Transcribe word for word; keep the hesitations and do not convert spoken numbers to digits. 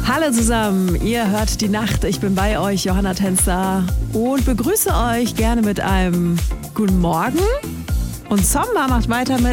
Hallo zusammen, ihr hört die Nacht. Ich bin bei euch, Johanna Tänzer, und begrüße euch gerne mit einem Guten Morgen. Und Zomba macht weiter mit